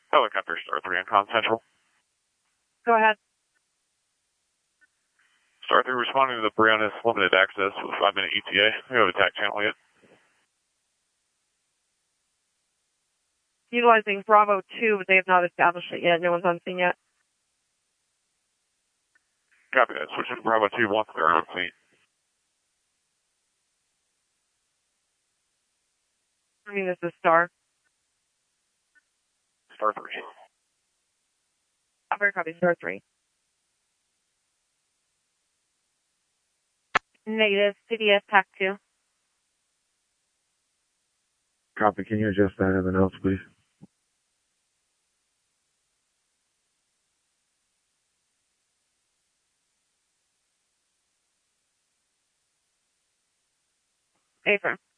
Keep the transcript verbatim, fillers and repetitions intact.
Helicopter Star three on Con Central. Go ahead. Star three responding to the Brianna's limited access with five minute E T A. We have attack channel yet. Utilizing Bravo two, but they have not established it yet. No one's on scene yet. Copy that. Switching to Bravo two once they're on scene. I mean, this is Star. Star three. Very copy, Star three. Negative, C D S T A C two. Copy. Can you adjust that as an else, please? Affirm.